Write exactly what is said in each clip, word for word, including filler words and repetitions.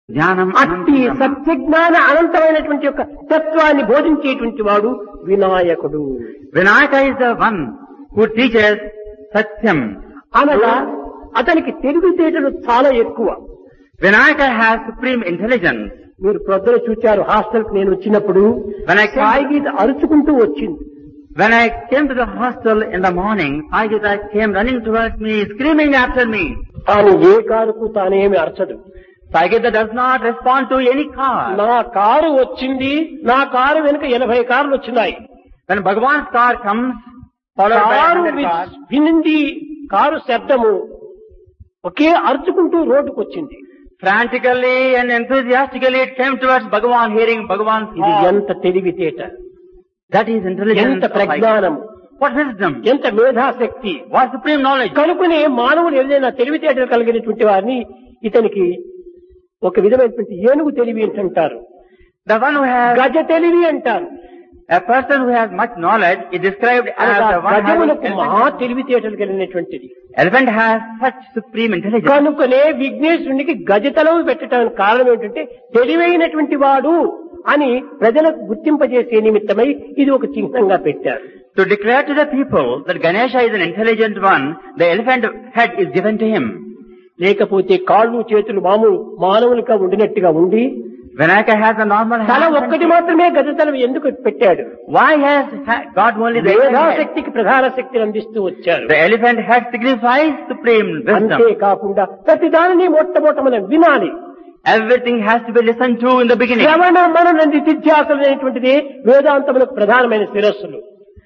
జ్ఞానం అట్టి సత్యజ్ఞాన అనంతమైనటువంటి యొక్క తత్వాన్ని బోధించేటువంటి వాడు వినాయకుడు. Vinayaka is the one who teaches Satyam. అనగా అతనికి తెలివితేటలు చాలా ఎక్కువ. Vinayaka has supreme intelligence. మీరు ప్రొద్దున చూచారు హాస్టల్ కి నేను వచ్చినప్పుడు When I సాయి came, గీత అరుచుకుంటూ వచ్చింది. when I came to the hostel in the morning, Agita came running towards me, screaming after me. తాను ఏ కారుకు తానేమి అరచదు. Sagita does not respond to any car. నా కారు వచ్చింది, నా కారు వెనుక ఎనభై కార్లు వచ్చినాయి. When Bhagavan's car comes, followed by car another car, వినింది, car శబ్దము ఒకే అరుచుకుంటూ రోడ్డుకు వచ్చింది. frantically and enthusiastically it came towards Bhagavan, hearing Bhagavan's ఇది call. ఎంత తెలివితేట, That is intelligence. ఎంత of ప్రజ్ఞానము, Agita. What wisdom? ఎంత మేధాశక్తి. What supreme knowledge? కనుకనే మానవుడు ఏదైనా తెలివితేటలు కలిగినటువంటి వారిని ఇతనికి ఒక విధమైనటువంటి ఏనుగు తెలివి అంటారు, The one who has, గజ తెలివి అంటారు. a person who has much knowledge is described as అనగా the one having గజములకు మహా elephant. తెలివితేటలు కలిగినటువంటిది. Elephant has such supreme intelligence. కనుకనే విఘ్నేశ్వరునికి గజతలవు పెట్టడానికి కారణం ఏంటంటే తెలివైనటువంటి వాడు అని ప్రజలకు గుర్తింపజేసే నిమిత్తమై ఇది ఒక చిహ్నంగా పెట్టారు. To declare to the people that Ganesha is an intelligent one, the elephant head is given to him. లేకపోతే కాళ్ళు చేతులు మామూలు మానవులుగా ఉండినట్టుగా ఉండి Vinayaka has a normal తల hand. ఒక్కటి మాత్రమే గజతలం ఎందుకు పెట్టాడు? Why has ha- God only the elephant head? మేధాశక్తికి ప్రధాన శక్తిని అందిస్తూ వచ్చారు. The elephant head signifies supreme wisdom. అంతేకాకుండా ప్రతి దానిని మొట్టమొదట మనం వినాలి. Everything has to be listened to in the beginning. శ్రవణ మనన నిధిధ్యాసలు అనేటువంటిది వేదాంతములకు ప్రధానమైన శిరస్సులు.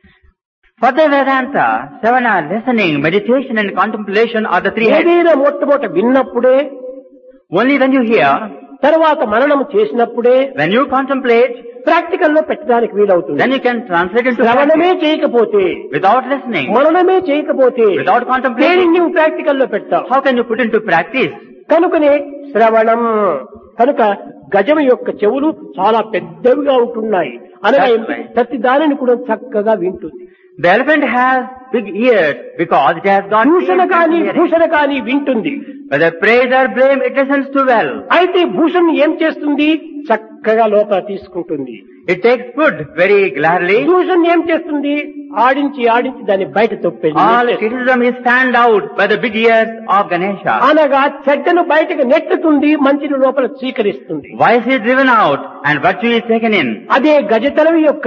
For the Vedanta, Savana, listening, meditation and contemplation are the three heads. ఏదైనా మొట్టమొదట విన్నప్పుడే, Only when you hear, తర్వాత మననం చేసినప్పుడే when you contemplate, ప్రాక్టికల్ లో పెట్టడానికి వీలవుతుంది. then you can translate into శ్రవణమే practice. చేయకపోతే, Without listening, మననమే చేయకపోతే without దేనిని contemplating, నువ్వు ప్రాక్టికల్ లో పెడతావు? how can you put into practice? కనుకనే శ్రవణం. కనుక గజం యొక్క చెవులు చాలా పెద్దవిగా ఉంటున్నాయి అనగా That's right. ప్రతి దానిని కూడా చక్కగా వింటుంది. The elephant has big ears because it has got Bhushana ears కాని and hearing. భూషణ కాని వింటుంది. Whether praise or blame, it listens to well. అయితే భూషణ్ ఏం చేస్తుంది? చక్కగా లోపల తీసుకుంటుంది. It takes food very gladly. Bhushan ఏం చేస్తుంది? ఆడించి ఆడించి దాన్ని బయట తొప్పేది. All criticism is stand out by the big ears of Ganesha. అనగా చెడ్డను బయటకు నెట్టుతుంది, మంచిని లోపల స్వీకరిస్తుంది. Vice is driven out and virtue is taken in. అదే గజతలవి యొక్క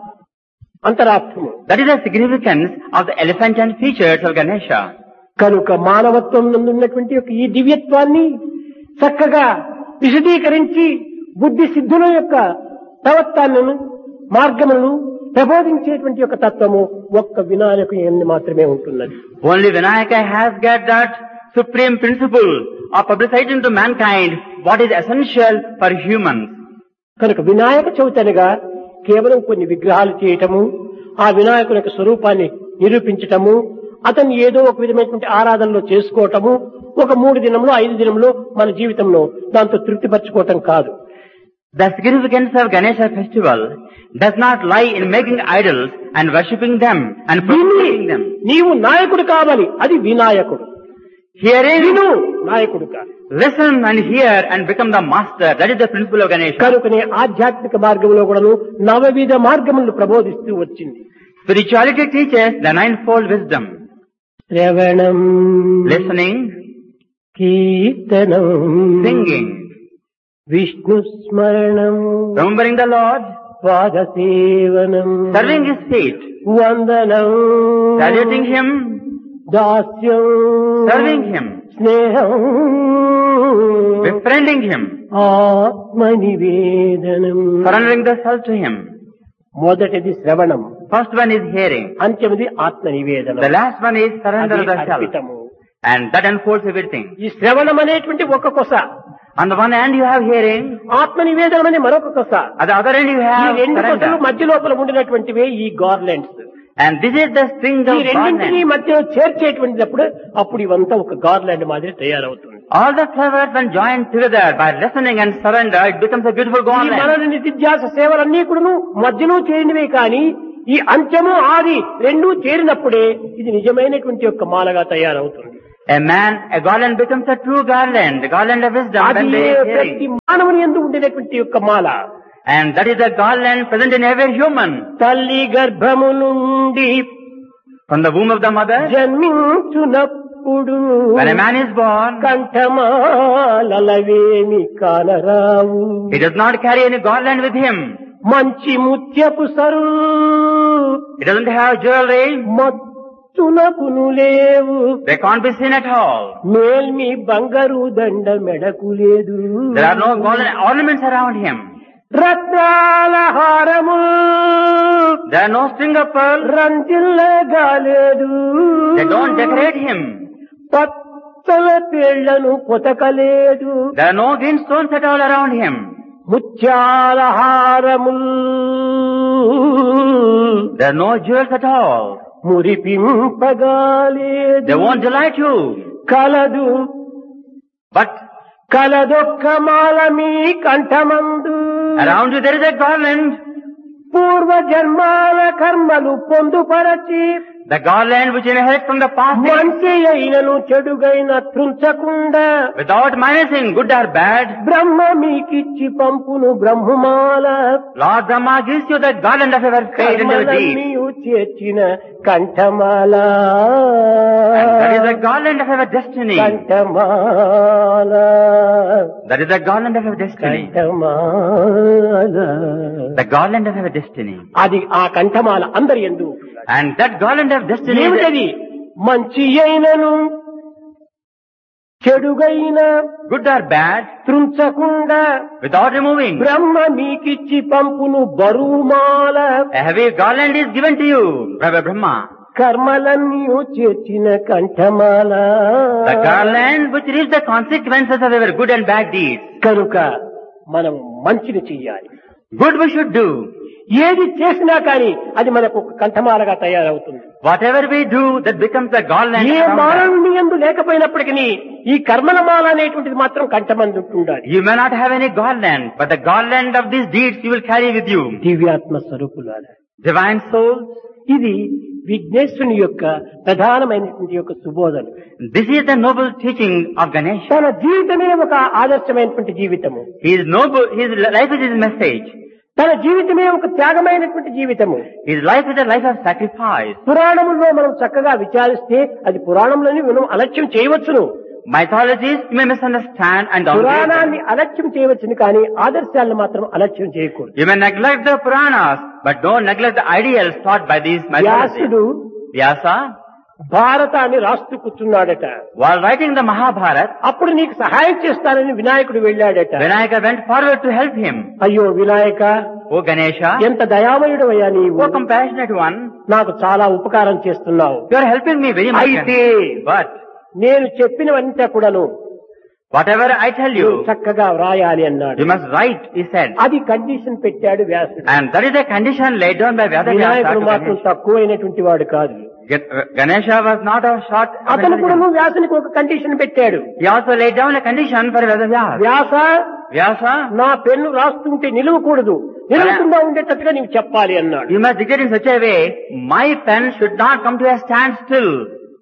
అంతరార్థము. That is the significance of the elephant and features of Ganesha. కనుక మానవత్వం నందున్నటువంటి యొక్క ఈ దివ్యత్వాన్ని చక్కగా విశదీకరించి బుద్ధి సిద్ధుల యొక్క ప్రవర్తనను మార్గములను ప్రబోధించేటువంటి యొక్క తత్వము ఒక్క వినాయకు ఎందు మాత్రమే ఉంటున్నది. Only Vinayaka has got that supreme principle of publicizing to mankind what is essential for humans. కనుక వినాయక చవితనిగా కేవలం కొన్ని విగ్రహాలు చేయటము, ఆ వినాయకుని యొక్క స్వరూపాన్ని నిరూపించటము, అతన్ని ఏదో ఒక విధమైనటువంటి ఆరాధనలో చేసుకోవటము, ఒక మూడు దినంలో ఐదు దినంలో మన జీవితంలో దాంతో తృప్తిపరచుకోవటం కాదు. The significance of Ganesha festival does not lie in making idols and worshipping them and protecting them. నీవు నాయకుడు కావాలి, అది వినాయకుడు. Hearing, విను నాయకుడు కాదు. listen and hear and become the master. That is the principle of Ganesha. కనుకనే ఆధ్యాత్మిక మార్గంలో కూడాను నవవిధ మార్గములను ప్రబోధిస్తూ వచ్చింది. Spirituality teaches the ninefold wisdom. శ్రవణం, Listening, కీర్తనం, singing, విష్ణు స్మరణం, remembering the Lord, పాదసేవనం, serving His feet, వందనం, saluting Him, దాస్యం, serving Him, స్నేహం, befriending Him, ఆత్మనివేదనం. surrendering the self to Him. మొదటిది శ్రవణం, First one is hearing. అంత్యమిది ఆత్మనివేదనం. The last one is surrender అది of the self. అర్పితము. And that unfolds everything. ఈ శ్రవణం అనేటువంటి ఒక కొస, On the one hand you have hearing, ఆత్మనివేదనం అనే మరొక కొస. at the other hand you ఈ have రెండు కొసలు surrender. మధ్య లోపల ఉండినటువంటివే ఈ garlands. And this is the string ఈ of రెండింటినీ garland. మధ్య చేర్చేటువంటిప్పుడు అప్పుడు ఇవంతా ఒక గార్లాండ్ మాదిరి తయారవుతుంది. All the flowers when joined together by listening and surrender, it becomes a beautiful ఈ garland. మనన నిత్యాస సేవలన్నీ కూడాను మధ్యలో చేరినవే కానీ ఈ అంత్యము ఆది రెండూ చేరినప్పుడే ఇది నిజమైనటువంటి యొక్క మాలగా తయారవుతుంది. A man, a garland becomes a true garland, the garland of wisdom అది when they are ప్రతి hearing. మానవుని యందు ఉండేటువంటి యొక్క మాల. And that is the garland present in every human. తల్లి గర్భము నుండి From the womb of the mother, జన్మించునప్పుడు when a man is born, కంఠమాలవేమి కానరావు. he does not carry any garland with him. మంచి ముత్యపు sir He doesn't have jewelry. మత్తునకును లేవు. They can't be seen at all. మేల్మి బంగారు దండ మెడకు లేదు. There are no golden ornaments around him. రత్నాల హారము There are no string of pearls. రంజిల్లగా లేదు. They don't decorate him. Pachchala పేళ్లను పొతకలేదు. There are no green stones at all around him. ముత్యాల హారము There are no jewels at all. మురిపింపగాలేదు. They won't delight you. కలదు But కలదొక్క Mala me కంఠమందు. around you there is a garland. పూర్వ జన్మాల కర్మలు పొందుపరచి The garland which inherits from the past days, మంచి అయినను చెడుగైన త్రుంచకుండా without minusing good or bad. బ్రహ్మ మీకిచ్చి పంపును బ్రహ్మమాల. Lord Brahma gives you the garland of your faith and your deeds. కర్మలన్నీయు చేర్చిన కంఠమాల. And that is the garland of your destiny. కంఠమాల. That is the garland of your destiny. కంఠమాల. The garland of your destiny. అది ఆ కంఠమాల అందరి యందు. And that garland of destiny is ఏమిటది? మంచి అయినను చెడుగైన good or bad, త్రుంచకుండా without removing. బ్రహ్మ మీకిచ్చి పంపును బరువుమాల. A heavy garland is given to you, Brother Brahma. కర్మలన్నీ చేర్చిన కంఠమాల. The garland which reaps the consequences of our good and bad deeds. కనుక మనం మంచిని చెయ్యాలి. Good we should do. ఏది చేసినా కానీ అది మనకు ఒక కంఠమాలగా తయారవుతుంది. Whatever we do, that becomes the garland. A around us. మానవుని యందు లేకపోయినప్పటికీ ఈ కర్మల మాల అనేటువంటిది మాత్రం కంఠమందు ఉండాలి. You may not have any garland, but the garland of these deeds you will carry with you. దివ్యాత్మ స్వరూపులారా, Divine souls, ఇది విఘ్నేశ్వరుని యొక్క ప్రధానమైనటువంటి యొక్క సుబోధన. this is the noble teaching of Ganesha. తన జీవితమే ఒక ఆదర్శమైనటువంటి జీవితము. His noble, his life is his message. తన జీవితమే ఒక త్యాగమైనటువంటి జీవితము. His life is a life of sacrifice. పురాణముల్లో మనం చక్కగా విచారిస్తే అది పురాణంలోని మనం అలక్ష్యం చేయవచ్చును. Mythologies you may misunderstand and downgrade పురాణాన్ని them. అలక్ష్యం చేయవచ్చును కానీ ఆదర్శాలను మాత్రం అలక్ష్యం చేయకూడదు. You may neglect the Puranas, but don't neglect the ideals taught by these mythologies. వ్యాసుడు Vyasa, భారతాన్ని రాస్తూ కూర్చున్నాడట. while writing the Mahabharata, అప్పుడు నీకు సహాయం చేస్తానని వినాయకుడు వెళ్ళాడట. Vinayaka went forward to help him. అయ్యో వినాయక, O Ganesha, ఎంత దయామయుడు అయ్యా నీవు, O compassionate one, నాకు చాలా ఉపకారం చేస్తున్నావు. you are helping me very much. అయితే But నేను చెప్పినవంతా కూడాను whatever I tell నువ్వు you, చక్కగా వ్రాయాలి అన్నాడు. you must write, he said. అది కండిషన్ పెట్టాడు వ్యాసుడు. And that is a condition laid down by Vyasa వినాయకుడు to మాత్రం Ganesha. తక్కువైనటువంటి వాడు కాదు. Ga- Ganesha was not a short. అతను కూడా వ్యాసునికి ఒక కండిషన్ పెట్టాడు. He also laid down a condition for Vyasa. Vyasa, Vyasa, నా పెన్ను రాస్తుంటే నిలవకూడదు, నిలవకుండా ఉండేటట్టుగా నీవు చెప్పాలి అన్నాడు. you must dictate in such a way, my pen should not come to a standstill.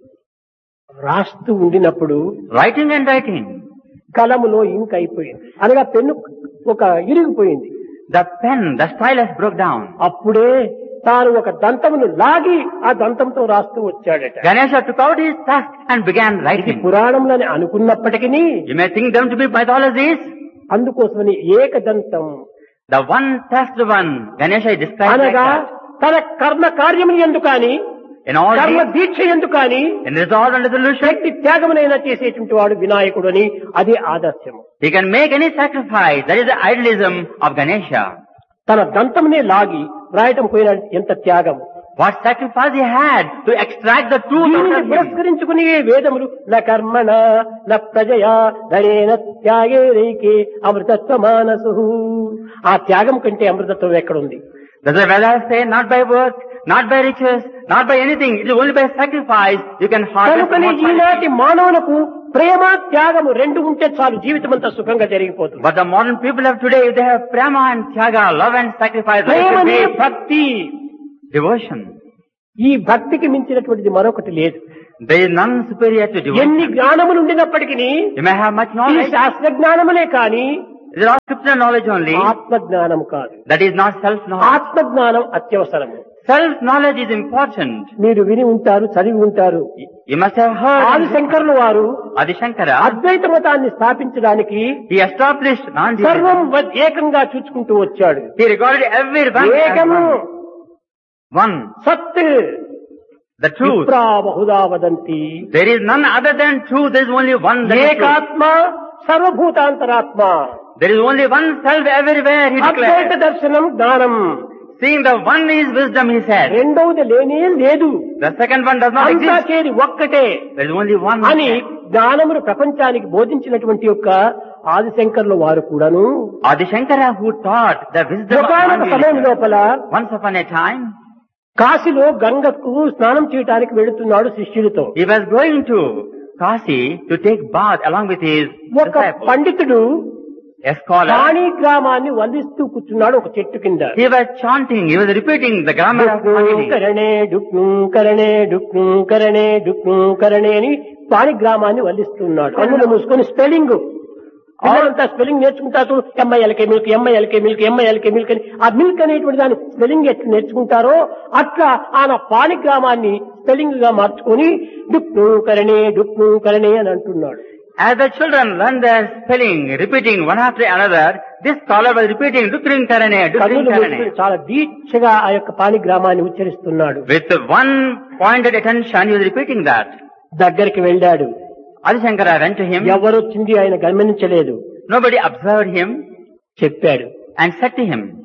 రాస్తూ ఉండినప్పుడు Writing and writing. కలములో ఇంక్ అయిపోయింది, అనగా పెన్ను ఒక ఇరిగిపోయింది. The pen, the stylus broke down. అప్పుడే తాను ఒక దంతమును లాగి ఆ దంతంతో రాస్తూ వచ్చాడట. Ganesha took out his tusk and began ఇది writing. పురాణంలోని అనుకున్నప్పటికీ You may think them to be mythologies. అందుకోసమని ఏకదంతం The one tusked one, Ganesha is described like అనగా that. తన కర్మ కార్యములు ఎందు కాని In all కర్మ deeds, దీక్ష ఎందు కాని in resolve and resolution, శక్తి త్యాగమునైనా చేసేటువంటి వాడు వినాయకుడు అని అదే ఆదర్శము. he can make any sacrifice. That is the idealism of Ganesha. తన దంతమునే లాగి వ్రాయటం పోయిన ఎంత త్యాగం. What sacrifice he had to extract the truth out దీనిని of him. పురస్కరించుకుని వేదములు న కర్మణ న ప్రజయా ధనేన త్యాగే రైకే అమృతత్వ మానసు. ఆ త్యాగం కంటే అమృతత్వం ఎక్కడుంది? Does the Vedas say not by work, not by riches, not by anything, it is only by sacrifice you can harvest కనుకని more ఈనాటి quality. మానవులకు ప్రేమ త్యాగము రెండు ఉంటే చాలు, జీవితం అంతా సుఖంగా జరిగిపోతుంది. But the modern people of today, if they have prema and tyaga, love and sacrifice, life ప్రేమనే is great. భక్తి. Devotion. ఈ భక్తికి మించినటువంటిది మరొకటి లేదు. There is none superior to ఎన్ని devotion. జ్ఞానములు ఉండినప్పటికీ You may have much ఈ knowledge. శాస్త్ర జ్ఞానములే కాని It is all scriptural knowledge only. ఆత్మ జ్ఞానం కాదు. That is not self-knowledge. ఆత్మ జ్ఞానం అత్యవసరము. Self-knowledge is important. మీరు విని ఉంటారు, చదివి ఉంటారు. You must have heard. ఆది శంకరులు వారు Adi Shankara, అద్వైత మతాన్ని స్థాపించడానికి he established సర్వం non-dualism. వ- ఏకంగా చూచుకుంటూ వచ్చాడు. He regarded everyone as ఏకము one. One. సత్ The truth. విప్రా Bahuda వదంతి. There is none other than truth. There is only one. That is truth. ఏకాత్మ సర్వభూతాంతరాత్మ. There is only one self everywhere, he Advaita declared. దర్శనం జ్ఞానం. Seeing the one is wisdom, he said. రెండవది లేనే లేదు. The second one does not అంతా exist. చేరి ఒక్కటే There is only one. అని జ్ఞానమును ప్రపంచానికి బోధించినటువంటి యొక్క ఆదిశంకర్ల వారు కూడాను Adi Shankara, who taught the wisdom of ఒకనొక సమయం non-dualism. లోపల Once upon a time, కాశీలో గంగకు స్నానం చేయడానికి వెళుతున్నాడు శిష్యులతో. he was going to Kasi to take bath along with his ఒక disciples. పండితుడు A scholar. పాణి గ్రామాన్ని వల్లిస్తూ కూర్చున్నాడు ఒక చెట్టు కింద. He was chanting, he was repeating the grammar of Panini. కరణే డుక్ను కరణే డుక్ను కరణే డుక్ను కరణే అని పాణి గ్రామాన్ని వల్లిస్తున్నాడు. కన్నులు మూసుకొని స్పెల్లింగ్ అంతా స్పెల్లింగ్ నేర్చుకుంటారు. M I L K milk M I L K milk M I L K milk అని ఆ మిల్క్ అనేటువంటి దాని స్పెల్లింగ్ ఎట్లా నేర్చుకుంటారో అట్లా ఆయన పాణి గ్రామాన్ని స్పెల్లింగ్ గా మార్చుకొని డుక్ను కరణే డుక్ను కరణే అని అంటున్నాడు. As the children learn their spelling, repeating one after another, this scholar was repeating Dukring Karane, Dukring కన్నులు మూసుకొని Karane. చాలా దీక్షగా ఆ యొక్క పాణి గ్రామాన్ని ఉచ్చరిస్తున్నాడు. With one pointed attention, he was repeating that. దగ్గరికి వెళ్ళాడు. Adi Shankara went to him. ఎవరొచ్చింది ఆయన గమనించలేదు. Nobody observed him చెప్పాడు. and said to him,